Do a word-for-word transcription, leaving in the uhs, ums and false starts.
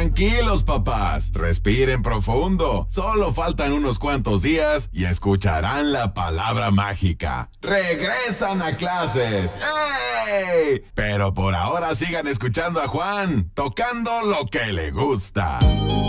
Tranquilos, papás. Respiren profundo. Solo faltan unos cuantos días y escucharán la palabra mágica. ¡Regresan a clases! ¡Ey! Pero por ahora sigan escuchando a Juan, tocando lo que le gusta.